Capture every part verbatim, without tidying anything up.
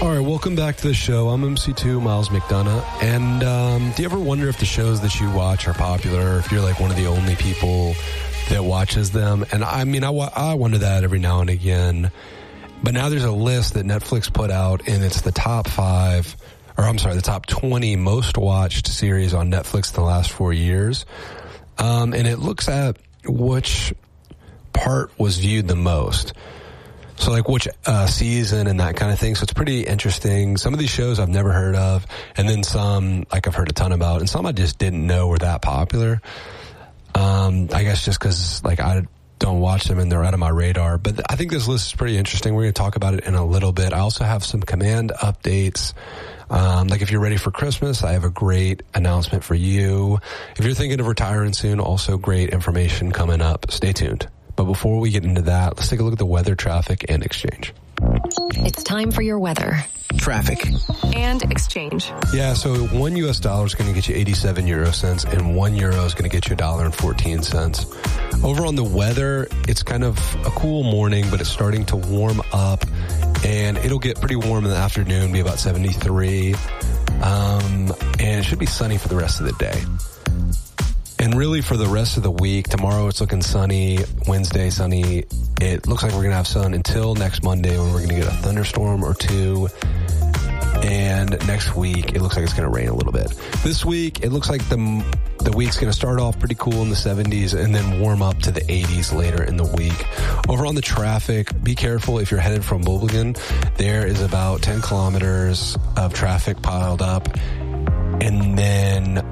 All right, welcome back to the show. I'm M C two, Miles McDonough. And um, do you ever wonder if the shows that you watch are popular, or if you're like one of the only people that watches them? And I mean, I, I wonder that every now and again. But now there's a list that Netflix put out, and it's the top five, or I'm sorry, the top twenty most watched series on Netflix in the last four years. Um, and it looks at which part was viewed the most. So like which uh, season and that kind of thing. So it's pretty interesting. Some of these shows I've never heard of, and then some like I've heard a ton about, and some I just didn't know were that popular. Um, I guess just because like I don't watch them and they're out of my radar. But I think this list is pretty interesting. We're going to talk about it in a little bit. I also have some Command updates. Um, like if you're ready for Christmas, I have a great announcement for you. If you're thinking of retiring soon, also great information coming up. Stay tuned. But before we get into that, let's take a look at the weather, traffic, and exchange. It's time for your weather, traffic, and exchange. Yeah, so one U S dollar is going to get you eighty-seven euro cents, and one euro is going to get you a dollar and fourteen cents. Over on the weather, it's kind of a cool morning, but it's starting to warm up, and it'll get pretty warm in the afternoon, be about seventy-three, um, and it should be sunny for the rest of the day. And really for the rest of the week, tomorrow it's looking sunny, Wednesday sunny. It looks like we're going to have sun until next Monday when we're going to get a thunderstorm or two. And next week, it looks like it's going to rain a little bit. This week, it looks like the the week's going to start off pretty cool in the seventies and then warm up to the eighties later in the week. Over on the traffic, be careful if you're headed from Bulblin. There is about ten kilometers of traffic piled up. And then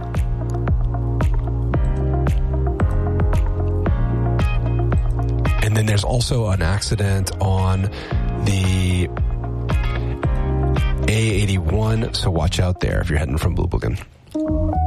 And then there's also an accident on the A eighty-one, so watch out there if you're heading from Bulblin.